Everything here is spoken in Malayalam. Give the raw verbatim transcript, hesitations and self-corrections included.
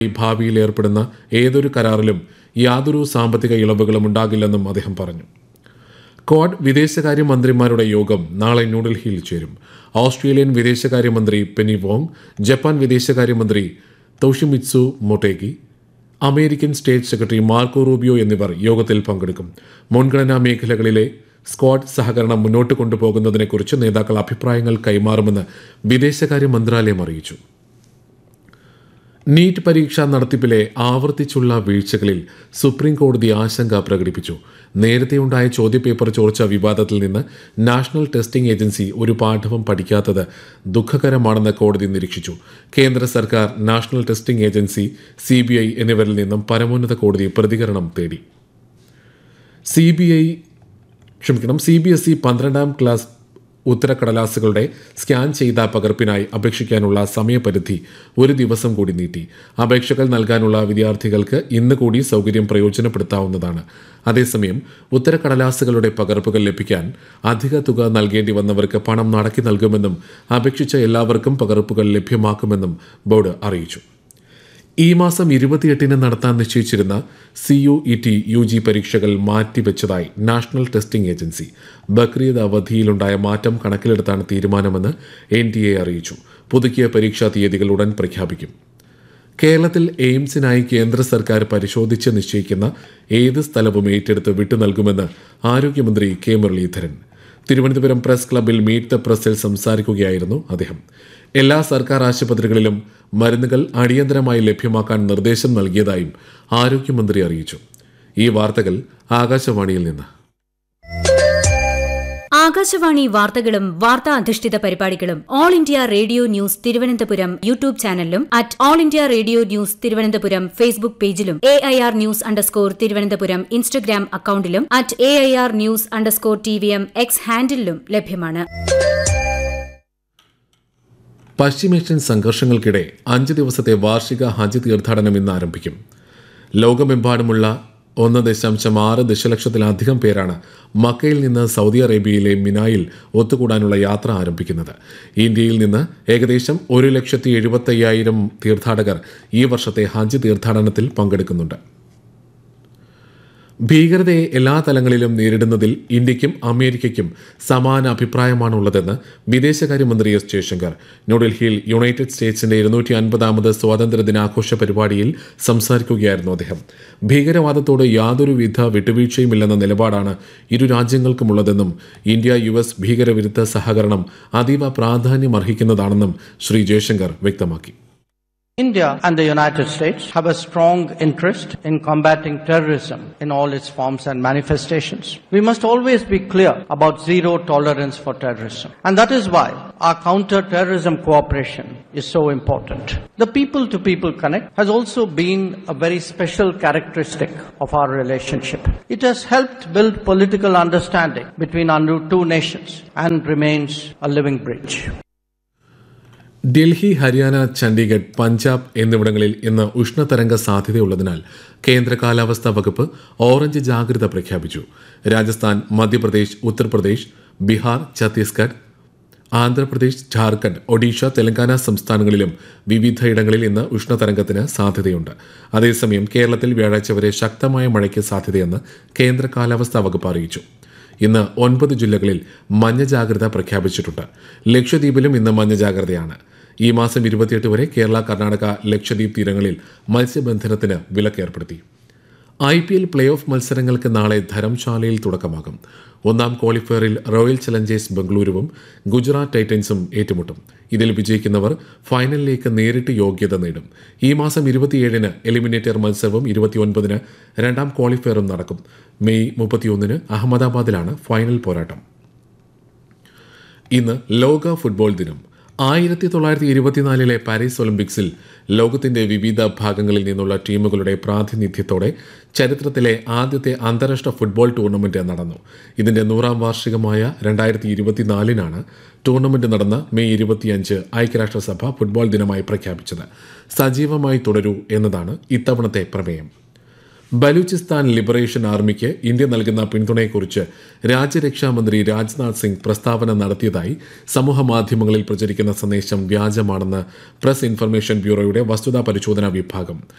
ഭാവിയിൽ ഏർപ്പെടുന്ന ഏതൊരു കരാറിലും യാതൊരു സാമ്പത്തിക ഇളവുകളും ഉണ്ടാകില്ലെന്നും അദ്ദേഹം പറഞ്ഞു. ക്വാഡ് വിദേശകാര്യമന്ത്രിമാരുടെ യോഗം നാളെ ന്യൂഡൽഹിയിൽ ചേരും. ഓസ്ട്രേലിയൻ വിദേശകാര്യമന്ത്രി പെനി വോങ്, ജപ്പാൻ വിദേശകാര്യമന്ത്രി തോഷിമിത്സു Motegi, American state secretary Marco Rubio എന്നിവർ യോഗത്തിൽ പങ്കെടുക്കും. മുൻഗണനാ മേഖലകളിലെ സ്ക്വാഡ് സഹകരണം മുന്നോട്ട് കൊണ്ടുപോകുന്നതിനെക്കുറിച്ച് നേതാക്കൾ അഭിപ്രായങ്ങൾ കൈമാറുമെന്ന് വിദേശകാര്യ മന്ത്രാലയം അറിയിച്ചു. നീറ്റ് പരീക്ഷാ നടത്തിപ്പിലെ ആവർത്തിച്ചുള്ള വീഴ്ചകളിൽ സുപ്രീം കോടതി ആശങ്ക പ്രകടിപ്പിച്ചു. നേരത്തെയുണ്ടായ ചോദ്യപേപ്പർ ചോർച്ച വിവാദത്തിൽ നിന്ന് നാഷണൽ ടെസ്റ്റിംഗ് ഏജൻസി ഒരു പാഠവും പഠിക്കാത്തത് ദുഃഖകരമാണെന്ന് കോടതി നിരീക്ഷിച്ചു. കേന്ദ്ര സർക്കാർ, national testing agency, C B I എന്നിവരിൽ നിന്നും പരമോന്നത കോടതി പ്രതികരണം തേടി. സി ബി ഐ ക്ഷമിക്കണം സി ബി എസ് ഇ പന്ത്രണ്ടാം ക്ലാസ് ഉത്തരക്കടലാസുകളുടെ സ്കാൻ ചെയ്ത പകർപ്പിനായി അപേക്ഷിക്കാനുള്ള സമയപരിധി ഒരു ദിവസം കൂടി നീട്ടി. അപേക്ഷകൾ നൽകാനുള്ള വിദ്യാർത്ഥികൾക്ക് ഇന്ന് കൂടി സൗകര്യം പ്രയോജനപ്പെടുത്താവുന്നതാണ്. അതേസമയം ഉത്തരക്കടലാസുകളുടെ പകർപ്പുകൾ ലഭിക്കാൻ അധിക തുക നൽകേണ്ടി വന്നവർക്ക് പണം മടക്കി നൽകുമെന്നും അപേക്ഷിച്ച എല്ലാവർക്കും പകർപ്പുകൾ ലഭ്യമാക്കുമെന്നും ബോർഡ് അറിയിച്ചു. ഈ മാസം ഇരുപത്തിയെട്ടിന് നടത്താൻ നിശ്ചയിച്ചിരുന്ന C U E T U G പരീക്ഷകൾ മാറ്റിവെച്ചതായി നാഷണൽ ടെസ്റ്റിംഗ് ഏജൻസി. ബക്രീദ് അവധിയിലുണ്ടായ മാറ്റം കണക്കിലെടുത്താണ് തീരുമാനമെന്ന് എൻ ടി എ അറിയിച്ചു. പുതുക്കിയ പരീക്ഷാ തീയതികൾ ഉടൻ പ്രഖ്യാപിക്കും. കേരളത്തിൽ എയിംസിനായി കേന്ദ്ര സർക്കാർ പരിശോധിച്ച് നിശ്ചയിക്കുന്ന ഏത് സ്ഥലവും ഏറ്റെടുത്ത് വിട്ടു നൽകുമെന്ന് ആരോഗ്യമന്ത്രി കെ മുരളീധരൻ. തിരുവനന്തപുരം പ്രസ് ക്ലബ്ബിൽ മീറ്റ് ദ പ്രസിൽ സംസാരിക്കുകയായിരുന്നു അദ്ദേഹം. എല്ലാ സർക്കാർ ആശുപത്രികളിലും മരുന്നുകൾ അടിയന്തരമായി ലഭ്യമാക്കാൻ നിർദ്ദേശം നൽകിയതായും ആരോഗ്യമന്ത്രി അറിയിച്ചു. ഈ വാർത്തകൾ ആകാശവാണിയിൽ നിന്ന്. ആകാശവാണി വാർത്തകളും വാർത്താ അധിഷ്ഠിത പരിപാടികളും all India radio news Thiruvananthapuram YouTube ചാനലിലും at all India radio news Thiruvananthapuram Facebook പേജിലും A I R news underscore Thiruvananthapuram Instagram അക്കൌണ്ടിലും at A I R news underscore T V M X ഹാൻഡിലും ലഭ്യമാണ്. പശ്ചിമേഷ്യൻ സംഘർഷങ്ങൾക്കിടെ അഞ്ച് ദിവസത്തെ വാർഷിക ഹജ്ജ് തീർത്ഥാടനം ഇന്ന് ആരംഭിക്കും. ലോകമെമ്പാടുമുള്ള ഒന്ന് ദശാംശം ആറ് ദശലക്ഷത്തിലധികം പേരാണ് മക്കയിൽ നിന്ന് സൗദി അറേബ്യയിലെ മിനായിൽ ഒത്തുകൂടാനുള്ള യാത്ര ആരംഭിക്കുന്നത്. ഇന്ത്യയിൽ നിന്ന് ഏകദേശം ഒരു ലക്ഷത്തി എഴുപത്തയ്യായിരം തീർത്ഥാടകർ ഈ വർഷത്തെ ഹജ്ജ് തീർത്ഥാടനത്തിൽ പങ്കെടുക്കുന്നുണ്ട്. ഭീകരതയെ എല്ലാ തലങ്ങളിലും നേരിടുന്നതിൽ ഇന്ത്യയ്ക്കും അമേരിക്കയ്ക്കും സമാന അഭിപ്രായമാണുള്ളതെന്ന് വിദേശകാര്യമന്ത്രി എസ് ജയശങ്കർ. ന്യൂഡൽഹിയിൽ യുണൈറ്റഡ് സ്റ്റേറ്റ്സിന്റെ ഇരുന്നൂറ്റി അൻപതാമത് സ്വാതന്ത്ര്യ ദിനാഘോഷ പരിപാടിയിൽ സംസാരിക്കുകയായിരുന്നു അദ്ദേഹം. ഭീകരവാദത്തോട് യാതൊരുവിധ വിട്ടുവീഴ്ചയുമില്ലെന്ന നിലപാടാണ് ഇരു രാജ്യങ്ങൾക്കുമുള്ളതെന്നും ഇന്ത്യ യു എസ് ഭീകരവിരുദ്ധ സഹകരണം അതീവ പ്രാധാന്യമർഹിക്കുന്നതാണെന്നും ശ്രീ ജയശങ്കർ വ്യക്തമാക്കി. India and the United States have a strong interest in combating terrorism in all its forms and manifestations. We must always be clear about zero tolerance for terrorism. And that is why our counter-terrorism cooperation is so important. The people-to-people connect has also been a very special characteristic of our relationship. It has helped build political understanding between our two nations and remains a living bridge. Delhi, Haryana, Chandigarh, Punjab എന്നിവിടങ്ങളിൽ ഇന്ന് ഉഷ്ണതരംഗ സാധ്യതയുള്ളതിനാൽ കേന്ദ്ര കാലാവസ്ഥാ വകുപ്പ് ഓറഞ്ച് ജാഗ്രത പ്രഖ്യാപിച്ചു. രാജസ്ഥാൻ, മധ്യപ്രദേശ്, ഉത്തർപ്രദേശ്, ബീഹാർ, ഛത്തീസ്ഗഡ്, ആന്ധ്രാപ്രദേശ്, ഝാർഖണ്ഡ്, ഒഡീഷ, തെലങ്കാന സംസ്ഥാനങ്ങളിലും വിവിധയിടങ്ങളിൽ ഇന്ന് ഉഷ്ണതരംഗത്തിന് സാധ്യതയുണ്ട്. അതേസമയം കേരളത്തിൽ വ്യാഴാഴ്ച വരെ ശക്തമായ മഴയ്ക്ക് സാധ്യതയെന്ന് കേന്ദ്ര കാലാവസ്ഥാ വകുപ്പ് അറിയിച്ചു. ഇന്ന് ഒൻപത് ജില്ലകളിൽ മഞ്ഞ ജാഗ്രത പ്രഖ്യാപിച്ചിട്ടുണ്ട്. ലക്ഷദ്വീപിലും ഇന്ന് മഞ്ഞ ജാഗ്രതയാണ്. ഈ മാസം ഇരുപത്തിയെട്ട് വരെ കേരള, കർണാടക, ലക്ഷദ്വീപ് തീരങ്ങളിൽ മത്സ്യബന്ധനത്തിന് വിലക്കേർപ്പെടുത്തി. I P L play off മത്സരങ്ങൾക്ക് നാളെ ധരംശാലയിൽ തുടക്കമാകും. ഒന്നാം ക്വാളിഫയറിൽ റോയൽ ചലഞ്ചേഴ്സ് ബംഗളൂരുവും ഗുജറാത്ത് ടൈറ്റൻസും ഏറ്റുമുട്ടും. ഇതിൽ വിജയിക്കുന്നവർ ഫൈനലിലേക്ക് നേരിട്ട് യോഗ്യത നേടും. ഈ മാസം ഇരുപത്തിയേഴിന് എലിമിനേറ്റർ മത്സരവും ഇരുപത്തിയൊൻപതിന് രണ്ടാം ക്വാളിഫയറും നടക്കും. മെയ് മുപ്പത്തിയൊന്നിന് അഹമ്മദാബാദിലാണ് ഫൈനൽ പോരാട്ടം. ഇന്ന് ലോക ഫുട്ബോൾ ദിനം. ആയിരത്തി തൊള്ളായിരത്തി ഇരുപത്തിനാലിലെ പാരീസ് ഒളിമ്പിക്സിൽ ലോകത്തിന്റെ വിവിധ ഭാഗങ്ങളിൽ നിന്നുള്ള ടീമുകളുടെ പ്രാതിനിധ്യത്തോടെ ചരിത്രത്തിലെ ആദ്യത്തെ അന്താരാഷ്ട്ര ഫുട്ബോൾ ടൂർണമെന്റ് നടന്നു. ഇതിന്റെ നൂറാം വാർഷികമായ രണ്ടായിരത്തി ഇരുപത്തിനാലിനാണ് ടൂർണമെന്റ് നടന്ന മെയ് ഇരുപത്തിയഞ്ച് ഐക്യരാഷ്ട്രസഭ ഫുട്ബോൾ ദിനമായി പ്രഖ്യാപിച്ചത്. സജീവമായി തുടരൂ എന്നതാണ് ഇത്തവണത്തെ പ്രമേയം. ബലൂചിസ്ഥാൻ ലിബറേഷൻ ആർമിക്ക് ഇന്ത്യ നൽകുന്ന പിന്തുണയെക്കുറിച്ച് രാജ്യരക്ഷാമന്ത്രി രാജ്നാഥ് സിംഗ് പ്രസ്താവന നടത്തിയതായി സമൂഹമാധ്യമങ്ങളിൽ പ്രചരിക്കുന്ന സന്ദേശം വ്യാജമാണെന്ന് പ്രസ് ഇൻഫർമേഷൻ ബ്യൂറോയുടെ വസ്തുതാ പരിശോധനാ വിഭാഗം